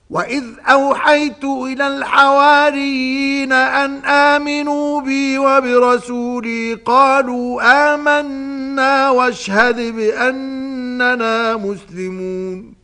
وإذ أوحيت إلى الحواريين أن آمنوا بي وبرسولي قالوا آمنا واشهد بأننا مسلمون